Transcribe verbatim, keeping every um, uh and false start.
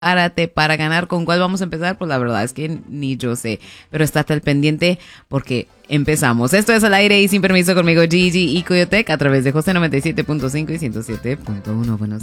Prepárate para ganar. ¿Con cuál vamos a empezar? Pues la verdad es que ni yo sé. Pero estate al pendiente porque empezamos. Esto es Al Aire y Sin Permiso conmigo, Gigi y Coyotec, a través de José noventa y siete punto cinco y ciento siete punto uno. Buenos